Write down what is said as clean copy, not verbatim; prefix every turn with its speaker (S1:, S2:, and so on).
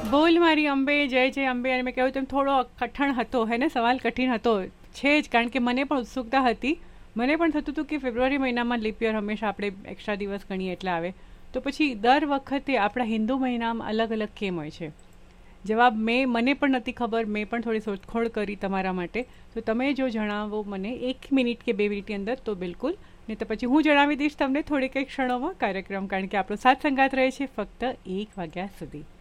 S1: બોલ મારી અંબે, જય જય અંબે. અને મેં કહ્યું તેમ થોડો કઠણ હતો, હે ને, સવાલ કઠિન હતો છે જ, કારણ કે મને પણ ઉત્સુકતા હતી. મને પણ થતું હતું કે ફેબ્રુઆરી મહિનામાં લીપ યર હંમેશા આપણે એક્સ્ટ્રા દિવસ ગણીએ એટલે આવે, તો પછી દર વખતે આપણા હિન્દુ મહિનામાં અલગ અલગ કેમ હોય છે? જવાબ મને પણ નથી ખબર. મેં પણ થોડી શોધખોળ કરી તમારા માટે. તો તમે જો જણાવો મને 1 મિનિટ કે 2 મિનિટની અંદર તો બિલકુલ, નહીં તો પછી હું જણાવી દઈશ તમને થોડીક ક્ષણોમાં કાર્યક્રમ, કારણ કે આપણો સાથ સંગાત રહે છે ફક્ત 1 વાગ્યા સુધી.